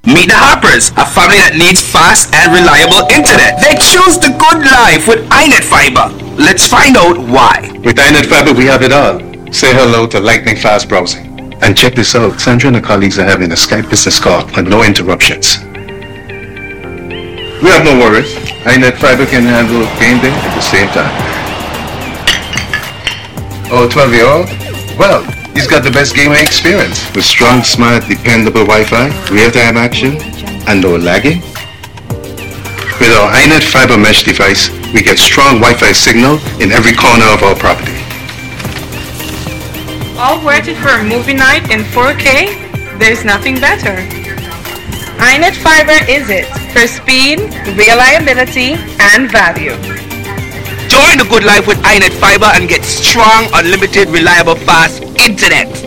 Meet the Harpers, a family that needs fast and reliable internet. They choose the good life with iNet Fiber. Let's find out why. With iNet Fiber, we have it all. Say hello to lightning fast browsing. And check this out, Sandra and her colleagues are having a Skype business call with no interruptions. We have no worries. iNet Fiber can handle game day at the same time. Oh, 12-year-old? Well, he's got the best gamer experience with strong, smart, dependable Wi-Fi, real-time action, and no lagging. With our iNet Fiber mesh device, we get strong Wi-Fi signal in every corner of our property. All worth it for a movie night in 4K? There's nothing better. iNet Fiber is it for speed, reliability, and value. Join the good life with iNet Fiber and get strong, unlimited, reliable, fast internet.